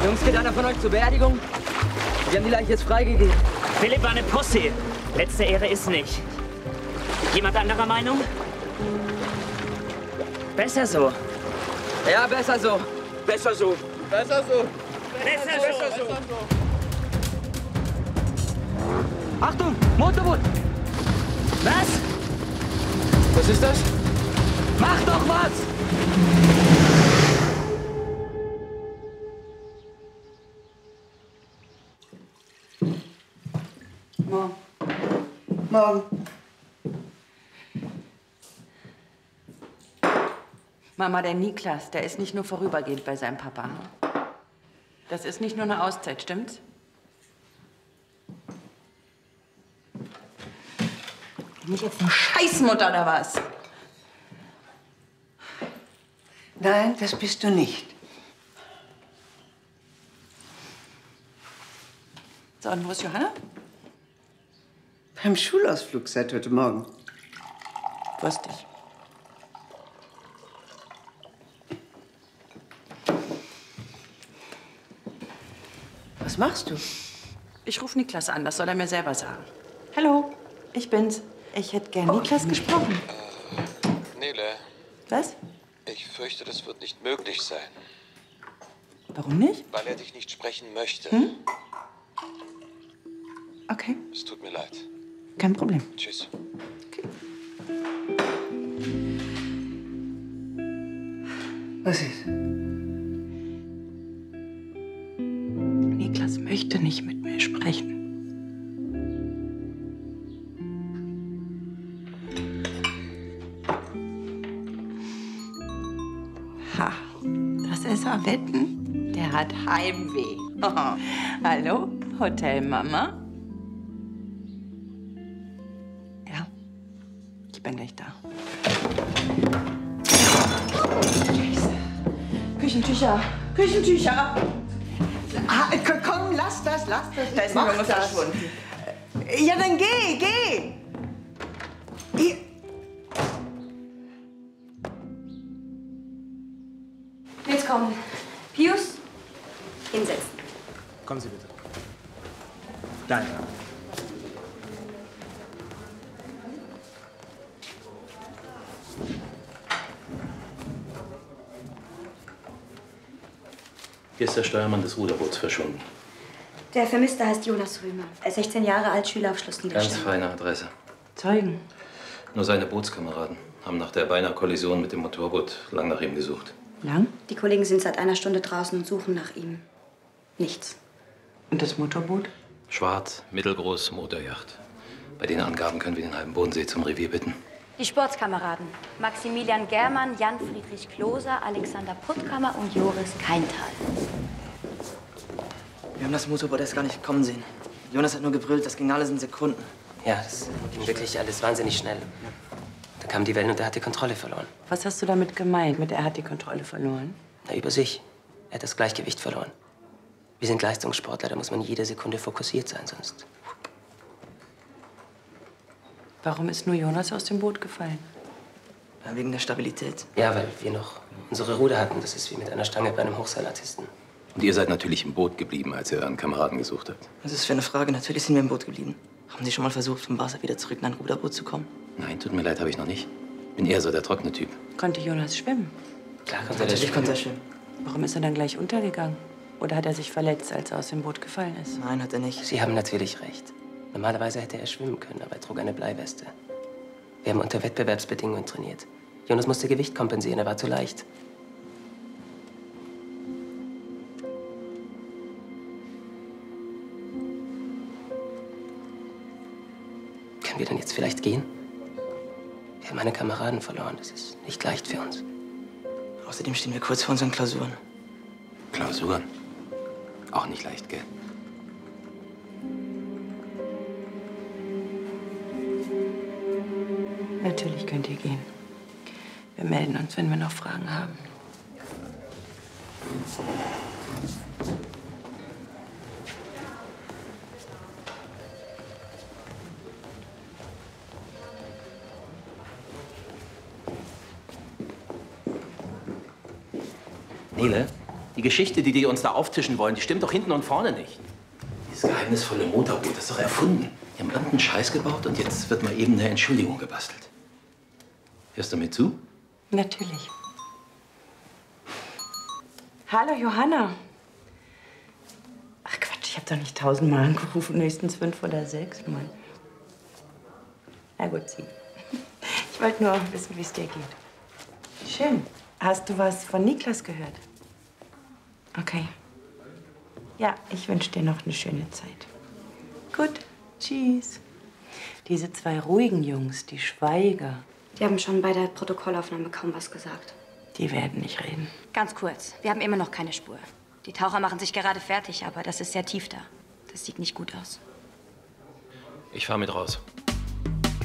Jungs, geht einer von euch zur Beerdigung? Wir haben die Leiche jetzt freigegeben. Philipp war eine Pussy. Letzte Ehre ist nicht. Jemand anderer Meinung? Besser so. Ja, besser so. Besser so. Besser so. Besser so. Achtung, Motorboot! Was? Was ist das? Mach doch was! Morgen. Mama, der Niklas, der ist nicht nur vorübergehend bei seinem Papa. Das ist nicht nur eine Auszeit, stimmt's? Bin ich jetzt eine Scheißmutter oder was? Nein, das bist du nicht. So, und wo ist Johanna? Beim Schulausflug seit heute Morgen. Wusste ich. Was machst du? Ich rufe Niklas an, das soll er mir selber sagen. Hallo, ich bin's. Ich hätte gern Niklas gesprochen. Nele, Was? ich fürchte, das wird nicht möglich sein, Warum nicht? weil er dich nicht sprechen möchte. Okay, Es tut mir leid. kein Problem. Tschüss. Was ist? Niklas möchte nicht mit mir sprechen. Ha, das ist er wetten. Der hat Heimweh. Hallo, Hotelmama? Ja, ich bin gleich da. Küchentücher, Küchentücher. Ah, komm, lass das. Da ist Mach ein Junge das. verschwunden. Ja, dann geh. Jetzt kommen. Pius, hinsetzen. Kommen Sie bitte. Danke. Hier ist der Steuermann des Ruderboots verschwunden. Der Vermisste heißt Jonas Römer. Er ist 16 Jahre alt, Schüleraufschluss Ganz niedergeschlagen. feine Adresse. Zeugen. Nur seine Bootskameraden haben nach der beinahe Kollision mit dem Motorboot lang nach ihm gesucht. Lang? Die Kollegen sind seit einer Stunde draußen und suchen nach ihm. Nichts. Und das Motorboot? Schwarz, mittelgroß, Motorjacht. Bei den Angaben können wir den halben Bodensee zum Revier bitten. Die Sportskameraden. Maximilian Germann, Jan-Friedrich Kloser, Alexander Puttkammer und Joris Keintal. Wir haben das Motorboot erst gar nicht kommen sehen. Jonas hat nur gebrüllt, das ging alles in Sekunden. Ja, das ging wirklich alles wahnsinnig schnell. Da kamen die Wellen und er hat die Kontrolle verloren. Was hast du damit gemeint, mit er hat die Kontrolle verloren? Na, über sich. Er hat das Gleichgewicht verloren. Wir sind Leistungssportler, da muss man jede Sekunde fokussiert sein, sonst. Warum ist nur Jonas aus dem Boot gefallen? Ja, wegen der Stabilität. Ja, weil wir noch unsere Ruder hatten. Das ist wie mit einer Stange bei einem Hochseilartisten. Und ihr seid natürlich im Boot geblieben, als ihr euren Kameraden gesucht habt. Das ist für eine Frage. Natürlich sind wir im Boot geblieben. Haben Sie schon mal versucht, vom Wasser wieder zurück in ein Ruderboot zu kommen? Nein, tut mir leid, habe ich noch nicht. Bin eher so der trockene Typ. Konnte Jonas schwimmen? Klar konnte er das Natürlich konnte er schwimmen. Warum ist er dann gleich untergegangen? Oder hat er sich verletzt, als er aus dem Boot gefallen ist? Nein, hat er nicht. Sie haben natürlich recht. Normalerweise hätte er schwimmen können, aber er trug eine Bleiweste. Wir haben unter Wettbewerbsbedingungen trainiert. Jonas musste Gewicht kompensieren, er war zu leicht. Können wir dann jetzt vielleicht gehen? Wir haben eine Kameraden verloren. Das ist nicht leicht für uns. Außerdem stehen wir kurz vor unseren Klausuren. Klausuren? Auch nicht leicht, gell? Natürlich könnt ihr gehen. Wir melden uns, wenn wir noch Fragen haben. Nele, Die Geschichte, die uns da auftischen wollen, die stimmt doch hinten und vorne nicht. Dieses geheimnisvolle Motorboot, das ist doch erfunden. Die haben irgendeinen Scheiß gebaut und jetzt wird mal eben eine Entschuldigung gebastelt. Hörst du mir zu? Natürlich. Hallo, Johanna. Ach Quatsch, ich habe doch nicht 1000-mal angerufen, höchstens 5 oder 6 Mal. Na gut, Sie. Ich wollte nur wissen, wie es dir geht. Schön. Hast du was von Niklas gehört? Okay. Ja, ich wünsche dir noch eine schöne Zeit. Gut, tschüss. Diese 2 ruhigen Jungs, die Schweiger, Die haben schon bei der Protokollaufnahme kaum was gesagt. die werden nicht reden. Ganz kurz, wir haben immer noch keine Spur. Die Taucher machen sich gerade fertig, aber das ist sehr tief da. Das sieht nicht gut aus. Ich fahr mit raus.